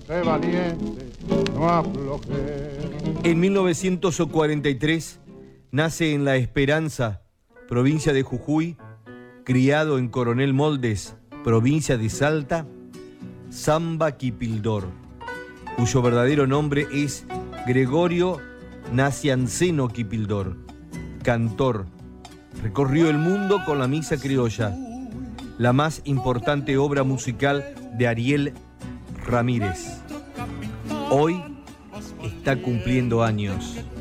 sé valiente, no aflojes. En 1943 nace en La Esperanza, provincia de Jujuy, criado en Coronel Moldes, provincia de Salta, Samba Kipildor, cuyo verdadero nombre es Gregorio Nacianceno Kipildor, cantor. Recorrió el mundo con la Misa Criolla, la más importante obra musical de Ariel Ramírez. Hoy está cumpliendo años.